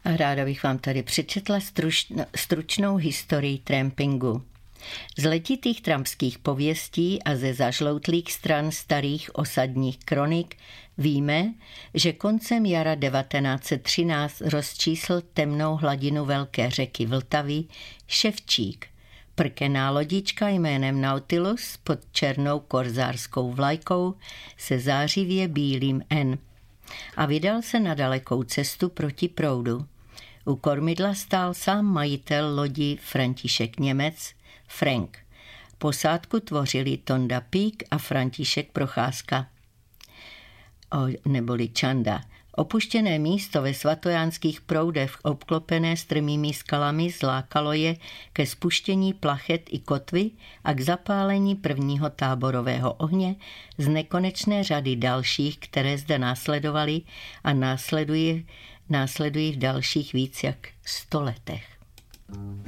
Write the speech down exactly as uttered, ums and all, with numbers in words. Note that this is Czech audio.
A ráda bych vám tady přečetla stručnou, stručnou historii trampingu. Z letitých trampských pověstí a ze zažloutlých stran starých osadních kronik víme, že koncem jara devatenáct set třináct rozčísl temnou hladinu velké řeky Vltavy ševčík, prkená lodička jménem Nautilus pod černou korzárskou vlajkou se zářivě bílým N a vydal se na dalekou cestu proti proudu. U kormidla stál sám majitel lodi František Němec, Frank. Posádku tvořili Tonda Pík a František Procházka, o, neboli Čanda. Opuštěné místo ve svatojánských proudech obklopené strmými skalami zlákalo je ke spuštění plachet i kotvy a k zapálení prvního táborového ohně z nekonečné řady dalších, které zde následovaly a následují, následují v dalších víc jak sto letech.